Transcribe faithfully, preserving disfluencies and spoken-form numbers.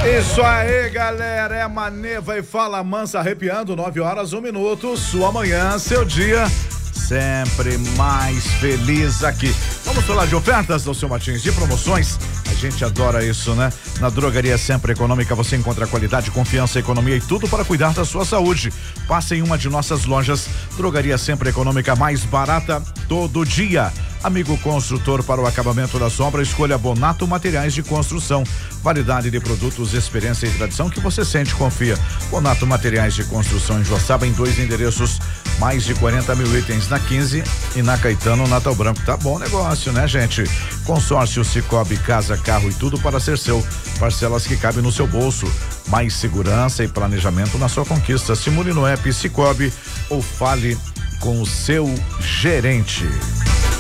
Isso aí, galera, é Maneva e Fala Mansa arrepiando, nove horas, um minuto, sua manhã, seu dia, sempre mais feliz aqui. Vamos falar de ofertas do seu Martins, de promoções. A gente adora isso, né? Na Drogaria Sempre Econômica você encontra qualidade, confiança, economia e tudo para cuidar da sua saúde. Passe em uma de nossas lojas. Drogaria Sempre Econômica, mais barata todo dia. Amigo construtor, para o acabamento da sombra, escolha Bonato Materiais de Construção. Variedade de produtos, experiência e tradição que você sente e confia. Bonato Materiais de Construção em Joaçaba, em dois endereços, mais de quarenta mil itens na quinze e na Caetano, Natal Branco. Tá bom negócio, né, gente? Consórcio Cicobi, casa, carro e tudo para ser seu. Parcelas que cabem no seu bolso. Mais segurança e planejamento na sua conquista. Simule no app Cicobi ou fale com o seu gerente.